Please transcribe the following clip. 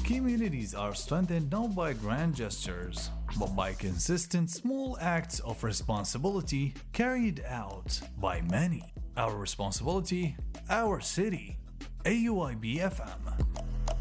Communities are strengthened not by grand gestures, but by consistent small acts of responsibility carried out by many. Our responsibility, our city. AUIB FM.